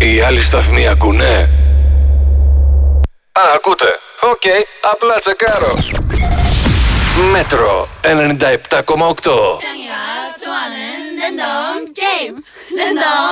Οι άλλοι σταθμοί ακούνε? Ακούτε. Οκ, απλά τσεκάρω. Μέτρο 97,8.